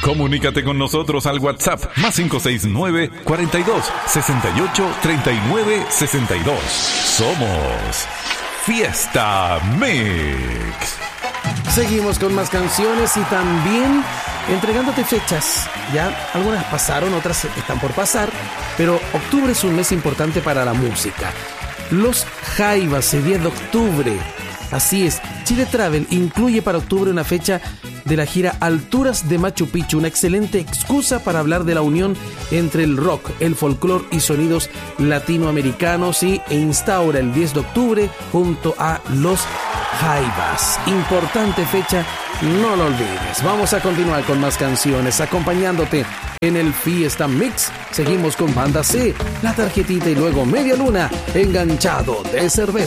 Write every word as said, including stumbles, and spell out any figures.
Comunícate con nosotros al WhatsApp más cinco seis nueve, cuarenta y dos, sesenta y ocho, treinta y nueve, sesenta y dos. Somos Fiesta Mix. Seguimos con más canciones y también entregándote fechas. Ya algunas pasaron, otras están por pasar, pero octubre es un mes importante para la música. Los Jaivas, el diez de octubre. Así es, Chile Travel incluye para octubre una fecha de la gira Alturas de Machu Picchu, una excelente excusa para hablar de la unión entre el rock, el folclore y sonidos latinoamericanos, y e instaura el diez de octubre junto a los Jaivas. Importante fecha, no lo olvides. Vamos a continuar con más canciones, acompañándote en el Fiesta Mix. Seguimos con Banda C, La Tarjetita y luego Media Luna, Enganchado de Cerveza.